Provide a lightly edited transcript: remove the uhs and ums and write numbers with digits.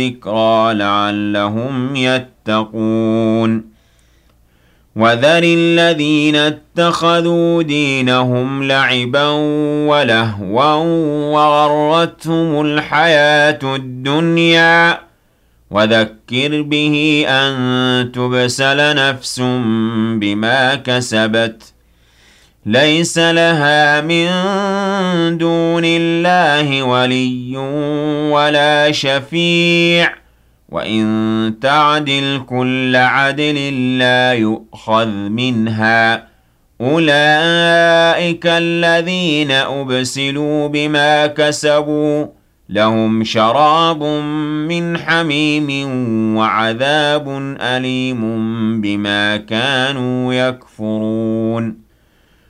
ذكرى لعلهم يتقون وذر الذين اتخذوا دينهم لعبا ولهوا وغرتهم الحياة الدنيا وذكر به أن تبسل نفس بما كسبت ليس لها من دون الله ولي ولا شفيع وإن تعدل كل عدل لا يؤخذ منها أولئك الذين أبسلوا بما كسبوا لهم شراب من حميم وعذاب أليم بما كانوا يكفرون